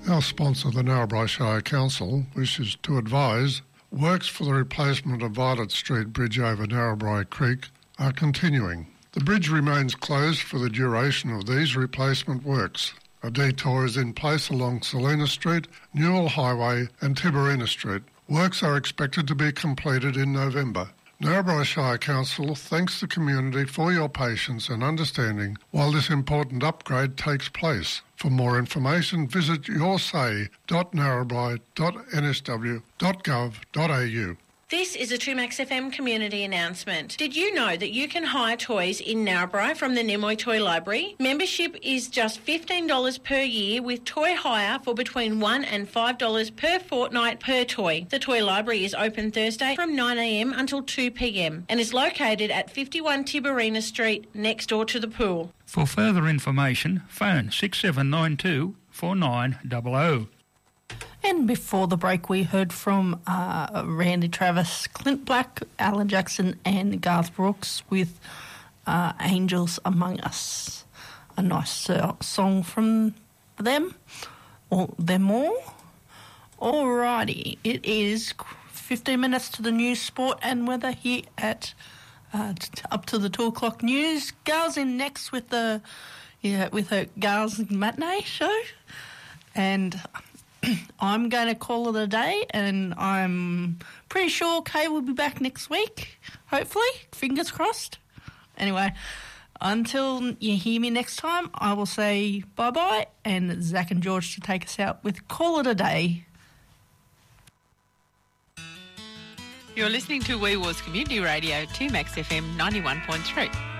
Our sponsor, the Narrabri Shire Council, wishes to advise works for the replacement of Violet Street Bridge over Narrabri Creek are continuing. The bridge remains closed for the duration of these replacement works. A detour is in place along Selina Street, Newell Highway and Tiberina Street. Works are expected to be completed in November. Narrabri Shire Council thanks the community for your patience and understanding while this important upgrade takes place. For more information, visit yoursay.narrabri.nsw.gov.au. This is a 2Max FM community announcement. Did you know that you can hire toys in Narrabri from the Nimoy Toy Library? Membership is just $15 per year with toy hire for between $1 and $5 per fortnight per toy. The Toy Library is open Thursday from 9am until 2pm and is located at 51 Tiberina Street next door to the pool. For further information, phone 6792 4900. And before the break, we heard from Randy Travis, Clint Black, Alan Jackson and Garth Brooks with Angels Among Us. A nice song from them, or them all. Alrighty, it is 15 minutes to the news, sport and weather here at up to the 2 o'clock news. Gar's in next with her Gar's matinee show. And I'm going to call it a day, and I'm pretty sure Kay will be back next week, hopefully, fingers crossed. Anyway, until you hear me next time, I will say bye-bye, and Zach and George to take us out with Call It a Day. You're listening to Wee Wars Community Radio, 2Max FM 91.3.